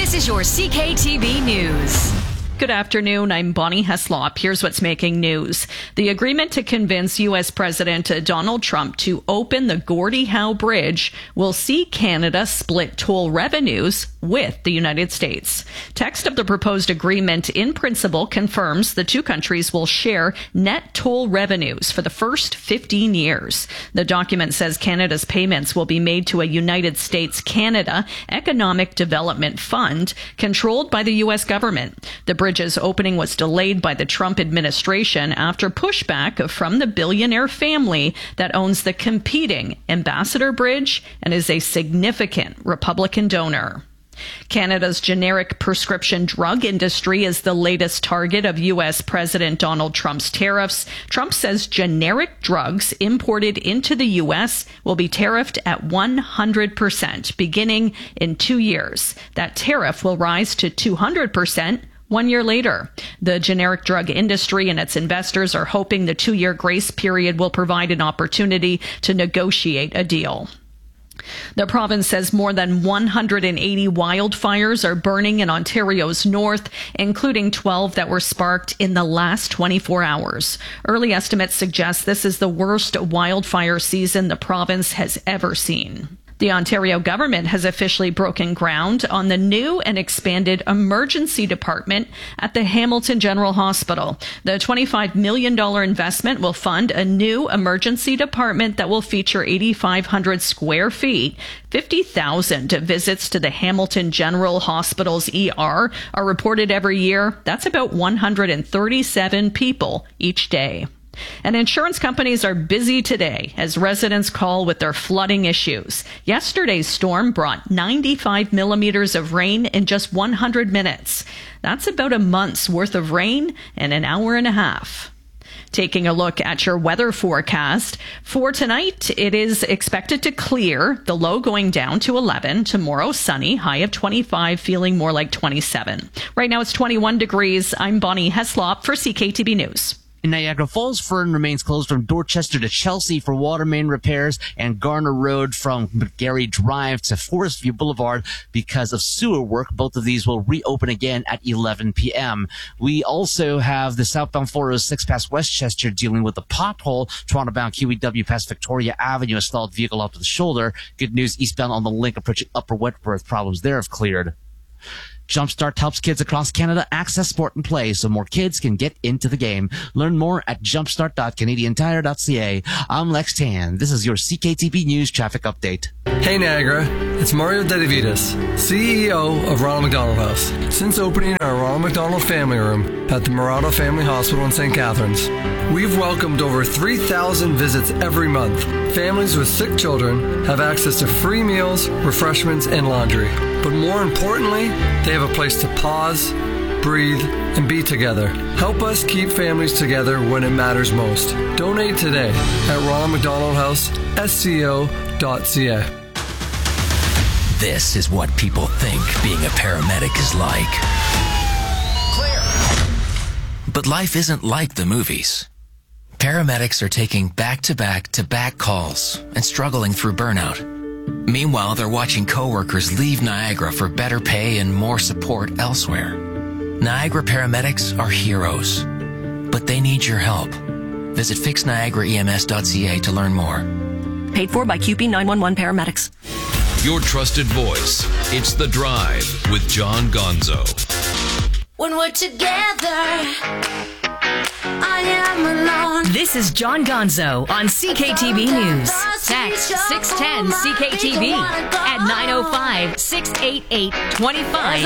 This is your CKTB News. Good afternoon. I'm Bonnie Heslop. Here's what's making news. The agreement to convince U.S. President Donald Trump to open the Gordie Howe Bridge will see Canada split toll revenues with the United States. Text of the proposed agreement in principle confirms the two countries will share net toll revenues for the first 15 years. The document says Canada's payments will be made to a United States-Canada Economic Development Fund controlled by the U.S. government. The bridge's opening was delayed by the Trump administration after pushback from the billionaire family that owns the competing Ambassador Bridge and is a significant Republican donor. Canada's generic prescription drug industry is the latest target of U.S. President Donald Trump's tariffs. Trump says generic drugs imported into the U.S. will be tariffed at 100% beginning in 2 years. That tariff will rise to 200% 1 year later. The generic drug industry and its investors are hoping the 2-year grace period will provide an opportunity to negotiate a deal. The province says more than 180 wildfires are burning in Ontario's north, including 12 that were sparked in the last 24 hours. Early estimates suggest this is the worst wildfire season the province has ever seen. The Ontario government has officially broken ground on the new and expanded emergency department at the Hamilton General Hospital. The $25 million investment will fund a new emergency department that will feature 8,500 square feet. 50,000 visits to the Hamilton General Hospital's ER are reported every year. That's about 137 people each day. And insurance companies are busy today as residents call with their flooding issues. Yesterday's storm brought 95 millimeters of rain in just 100 minutes. That's about a month's worth of rain in an hour and a half. Taking a look at your weather forecast. For tonight, it is expected to clear, the low going down to 11. Tomorrow, sunny, high of 25, feeling more like 27. Right now, it's 21 degrees. I'm Bonnie Heslop for CKTB News. In Niagara Falls, Fern remains closed from Dorchester to Chelsea for water main repairs, and Garner Road from McGarry Drive to Forest View Boulevard because of sewer work. Both of these will reopen again at 11 p.m. We also have the southbound 406 past Westchester dealing with a pothole. Toronto-bound QEW past Victoria Avenue, a stalled vehicle up to the shoulder. Good news, eastbound on the link approaching Upper Wentworth, problems there have cleared. Jumpstart helps kids across Canada access sport and play so more kids can get into the game. Learn more at jumpstart.canadiantire.ca. I'm Lex Tan. This is your CKTB News traffic update. Hey Niagara, it's Mario Dedivitas, CEO of Ronald McDonald House. Since opening our Ronald McDonald Family Room at the Murado Family Hospital in St. Catharines, we've welcomed over 3,000 visits every month. Families with sick children have access to free meals, refreshments, and laundry. But more importantly, they have a place to pause, breathe, and be together. Help us keep families together when it matters most. Donate today at Ronald McDonald House, SCO.ca. This is what people think being a paramedic is like. Clear. But life isn't like the movies. Paramedics are taking back-to-back-to-back calls and struggling through burnout. Meanwhile, they're watching coworkers leave Niagara for better pay and more support elsewhere. Niagara paramedics are heroes, but they need your help. Visit fixniagaraems.ca to learn more. Paid for by QP 911 paramedics. Your trusted voice. It's The Drive with John Gonzo. When we're together, I am alone. This is John Gonzo on CKTB News. Text 610 CKTB at 905-688-25